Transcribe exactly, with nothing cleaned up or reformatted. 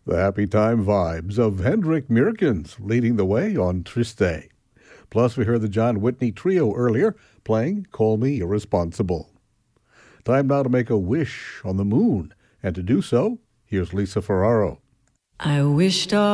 The happy time vibes of Hendrik Meerkens leading the way on Triste. Plus, we heard the John Whitney Trio earlier playing Call Me Irresponsible. Time now to make a wish on the moon. And to do so, here's Lisa Ferraro. I wished all